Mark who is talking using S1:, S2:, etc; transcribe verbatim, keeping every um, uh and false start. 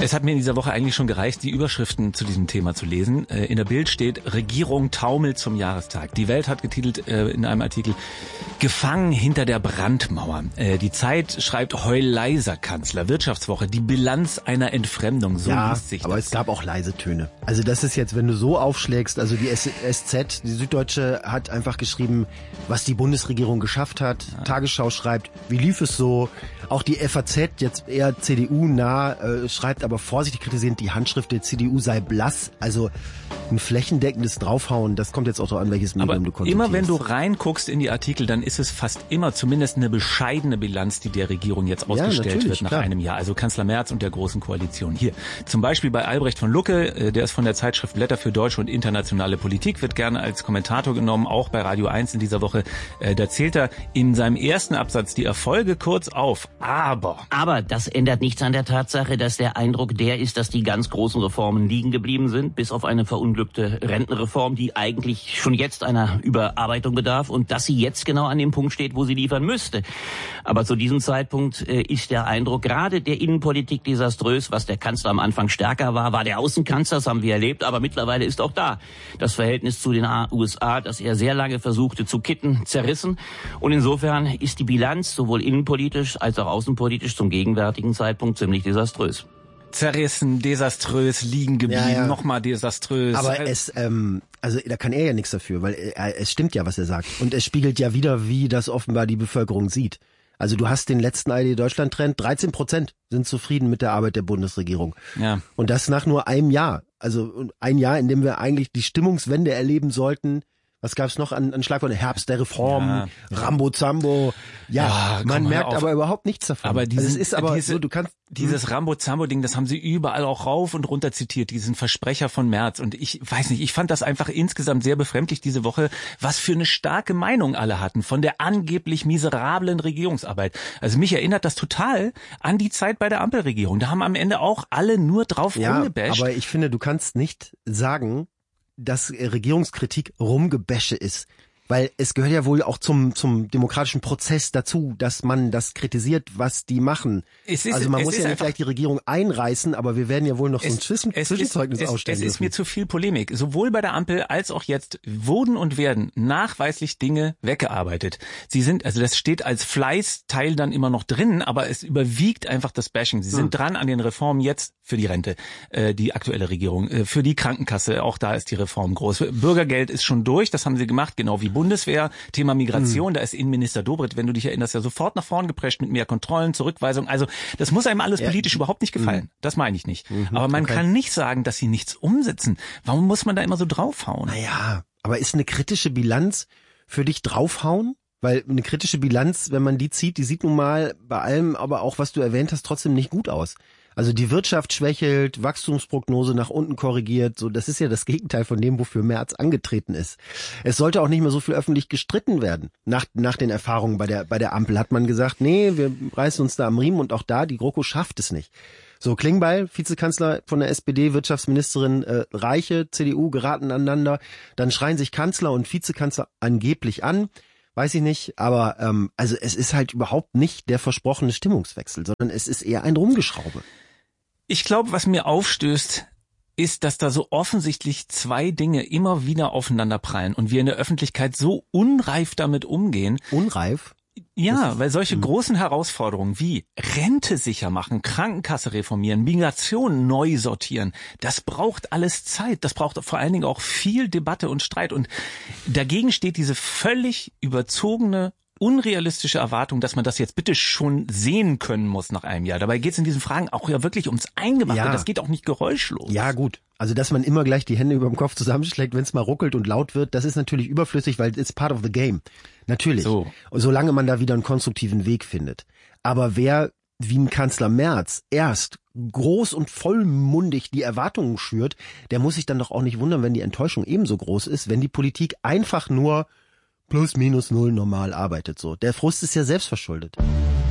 S1: Es hat mir in dieser Woche eigentlich schon gereicht, die Überschriften zu diesem Thema zu lesen. In der Bild steht, Regierung taumelt zum Jahrestag. Die Welt hat getitelt äh, in einem Artikel, Gefangen hinter der Brandmauer. Äh, die Zeit schreibt, Heuleiser Kanzler. Wirtschaftswoche, die Bilanz einer Entfremdung. So
S2: ja,
S1: liest sich
S2: aber
S1: das.
S2: Es gab auch leise Töne. Also das ist jetzt, wenn du so aufschlägst, also die S Z, die Süddeutsche, hat einfach geschrieben, was die Bundesregierung geschafft hat. Ja. Tagesschau schreibt, wie lief es so? Auch die F A Z, jetzt eher C D U-nah, äh, schreibt aber vorsichtig kritisierend, die Handschrift der C D U sei blass. Also ein flächendeckendes Draufhauen, das kommt jetzt auch so an, welches Medium du konsultierst.
S1: Immer wenn du reinguckst in die Artikel, dann ist es fast immer zumindest eine bescheidene Bilanz, die der Regierung jetzt ausgestellt ja, wird nach klar. einem Jahr. Also Kanzler Merz und der Großen Koalition. Hier zum Beispiel bei Albrecht von Lucke, der ist von der Zeitschrift Blätter für deutsche und internationale Politik, wird gerne als Kommentator genommen, auch bei Radio eins in dieser Woche. Da zählt er in seinem ersten Absatz die Erfolge kurz auf. Aber.
S3: Aber das ändert nichts an der Tatsache, dass der Eindruck der ist, dass die ganz großen Reformen liegen geblieben sind, bis auf eine verunglückte Rentenreform, die eigentlich schon jetzt einer Überarbeitung bedarf und dass sie jetzt genau an dem Punkt steht, wo sie liefern müsste. Aber zu diesem Zeitpunkt äh, ist der Eindruck gerade der Innenpolitik desaströs. Was der Kanzler am Anfang stärker war, war der Außenkanzler, das haben wir erlebt, aber mittlerweile ist auch da das Verhältnis zu den U S A, das er sehr lange versuchte zu kitten, zerrissen. Und insofern ist die Bilanz sowohl innenpolitisch als auch außenpolitisch zum gegenwärtigen Zeitpunkt ziemlich desaströs.
S1: Zerrissen, desaströs, liegen geblieben, ja, ja. nochmal desaströs.
S2: Aber es, ähm, also da kann er ja nichts dafür, weil er, es stimmt ja, was er sagt. Und es spiegelt ja wieder, wie das offenbar die Bevölkerung sieht. Also du hast den letzten I D Deutschland-Trend, dreizehn Prozent sind zufrieden mit der Arbeit der Bundesregierung. Ja. Und das nach nur einem Jahr. Also ein Jahr, in dem wir eigentlich die Stimmungswende erleben sollten. Was gab's noch an, an Schlagworten? Herbst der Reform, ja. Rambo Zambo. Ja, ja man merkt aber überhaupt nichts davon.
S1: Aber diesen,
S2: also es ist aber
S1: diese,
S2: so, du kannst
S1: dieses Rambo-Zambo-Ding, das haben sie überall auch rauf und runter zitiert, diesen Versprecher von Merz. Und ich weiß nicht, ich fand das einfach insgesamt sehr befremdlich diese Woche, was für eine starke Meinung alle hatten von der angeblich miserablen Regierungsarbeit. Also mich erinnert das total an die Zeit bei der Ampelregierung. Da haben am Ende auch alle nur drauf
S2: ja,
S1: rumgebasht.
S2: Aber ich finde, du kannst nicht sagen, dass Regierungskritik Rumgebäsche ist. Weil es gehört ja wohl auch zum zum demokratischen Prozess dazu, dass man das kritisiert, was die machen. Es ist, also man muss ja nicht gleich die Regierung einreißen, aber wir werden ja wohl noch so ein Zwischen- Zwischenzeugnis
S1: es,
S2: ausstellen
S1: Es
S2: dürfen.
S1: ist mir zu viel Polemik. Sowohl bei der Ampel als auch jetzt wurden und werden nachweislich Dinge weggearbeitet. Sie sind, also das steht als Fleißteil dann immer noch drin, aber es überwiegt einfach das Bashing. Sie sind hm. dran an den Reformen jetzt für die Rente, äh, die aktuelle Regierung, äh, für die Krankenkasse, auch da ist die Reform groß. Bürgergeld ist schon durch, das haben sie gemacht, genau wie Bundeswehr. Thema Migration, hm. da ist Innenminister Dobrindt, wenn du dich erinnerst, ja sofort nach vorn geprescht mit mehr Kontrollen, Zurückweisung. Also das muss einem alles politisch ja. überhaupt nicht gefallen. Hm. Das meine ich nicht. Mhm, aber man okay. kann nicht sagen, dass sie nichts umsetzen. Warum muss man da immer so draufhauen?
S2: Naja, aber ist eine kritische Bilanz für dich draufhauen? Weil eine kritische Bilanz, wenn man die zieht, die sieht nun mal bei allem, aber auch was du erwähnt hast, trotzdem nicht gut aus. Also die Wirtschaft schwächelt, Wachstumsprognose nach unten korrigiert, so das ist ja das Gegenteil von dem, wofür Merz angetreten ist. Es sollte auch nicht mehr so viel öffentlich gestritten werden. Nach nach den Erfahrungen bei der bei der Ampel hat man gesagt, nee, wir reißen uns da am Riemen und auch da, die GroKo schafft es nicht. So, Klingbeil, Vizekanzler von der S P D, Wirtschaftsministerin äh, Reiche, C D U geraten aneinander, dann schreien sich Kanzler und Vizekanzler angeblich an. Weiß ich nicht, aber ähm, also es ist halt überhaupt nicht der versprochene Stimmungswechsel, sondern es ist eher ein Rumgeschraube.
S1: Ich glaube, was mir aufstößt, ist, dass da so offensichtlich zwei Dinge immer wieder aufeinander prallen und wir in der Öffentlichkeit so unreif damit umgehen.
S2: Unreif?
S1: Ja, weil solche großen Herausforderungen wie Rente sicher machen, Krankenkasse reformieren, Migration neu sortieren, das braucht alles Zeit. Das braucht vor allen Dingen auch viel Debatte und Streit. Und dagegen steht diese völlig überzogene, unrealistische Erwartung, dass man das jetzt bitte schon sehen können muss nach einem Jahr. Dabei geht es in diesen Fragen auch ja wirklich ums Eingemachte. Ja. Das geht auch nicht geräuschlos.
S2: Ja, gut. Also, dass man immer gleich die Hände über dem Kopf zusammenschlägt, wenn es mal ruckelt und laut wird, das ist natürlich überflüssig, weil it's part of the game. Natürlich. So. Solange man da wieder einen konstruktiven Weg findet. Aber wer wie ein Kanzler Merz erst groß und vollmundig die Erwartungen schürt, der muss sich dann doch auch nicht wundern, wenn die Enttäuschung ebenso groß ist, wenn die Politik einfach nur plus minus null normal arbeitet. So, der Frust ist ja selbstverschuldet.